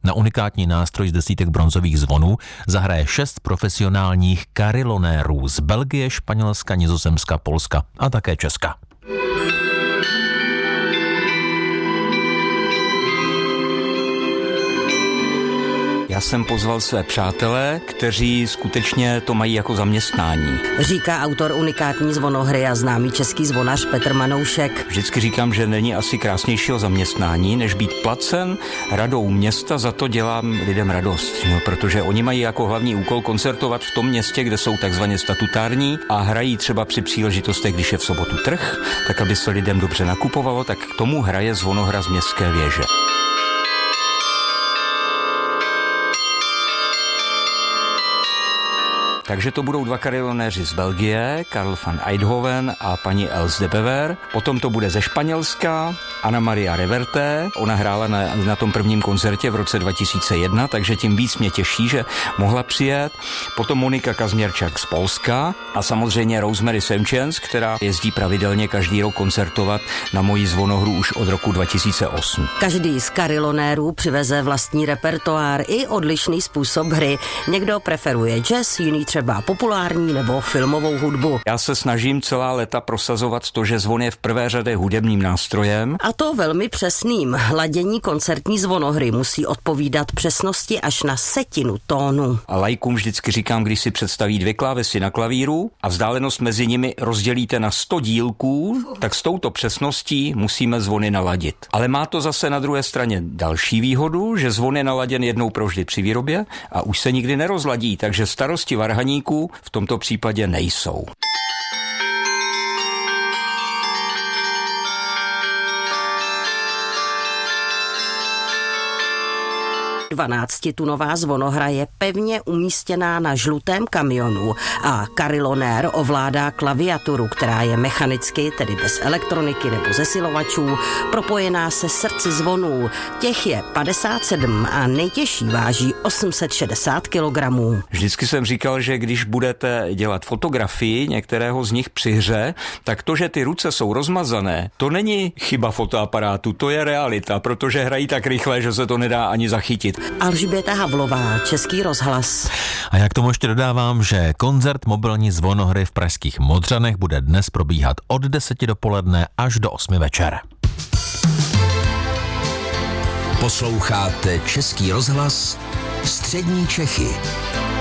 Na unikátní nástroj z desítek bronzových zvonů zahraje 6 profesionálních karilonérů z Belgie, Španělska, Nizozemska, Polska a také Česka. Já jsem pozval své přátele, kteří skutečně to mají jako zaměstnání. Říká autor unikátní zvonohry a známý český zvonař Petr Manoušek. Vždycky říkám, že není asi krásnějšího zaměstnání, než být placen radou města, za to dělám lidem radost. No, protože oni mají jako hlavní úkol koncertovat v tom městě, kde jsou takzvaně statutární a hrají třeba při příležitostech, když je v sobotu trh, tak aby se lidem dobře nakupovalo, tak k tomu hraje zvonohra z Městské věže. Takže to budou 2 karilonéři z Belgie, Karl van Eidhoven a paní Els de Bever. Potom to bude ze Španělska Ana Maria Reverte. Ona hrála na tom prvním koncertě v roce 2001, takže tím víc mě těší, že mohla přijet. Potom Monika Kazměrčak z Polska a samozřejmě Rosemary Semčens, která jezdí pravidelně každý rok koncertovat na moji zvonohru už od roku 2008. Každý z karilonérů přiveze vlastní repertoár i odlišný způsob hry. Někdo preferuje jazz, jiný třeba populární nebo filmovou hudbu. Já se snažím celá léta prosazovat to, že zvon je v prvé řadě hudebním nástrojem. A to velmi přesným. Ladění koncertní zvonohry musí odpovídat přesnosti až na setinu tónu. A laikům vždycky říkám, když si představí 2 klávesy na klavíru a vzdálenost mezi nimi rozdělíte na 100 dílků, tak s touto přesností musíme zvony naladit. Ale má to zase na druhé straně další výhodu, že zvon je naladěn jednou provždy při výrobě a už se nikdy nerozladí, takže starosti varhaníků v tomto případě nejsou. 12tunová zvonohra je pevně umístěná na žlutém kamionu a karilonér ovládá klaviaturu, která je mechanicky, tedy bez elektroniky nebo zesilovačů, propojená se srdci zvonů. Těch je 57 a nejtěžší váží 860 kg. Vždycky jsem říkal, že když budete dělat fotografii některého z nich při hře, tak to, že ty ruce jsou rozmazané, to není chyba fotoaparátu, to je realita, protože hrají tak rychle, že se to nedá ani zachytit. Alžběta Havlová, Český rozhlas. A já k tomu ještě dodávám, že koncert mobilní zvonohry v pražských Modřanech bude dnes probíhat od 10 dopoledne až do 8 večer. Posloucháte Český rozhlas Střední Čechy.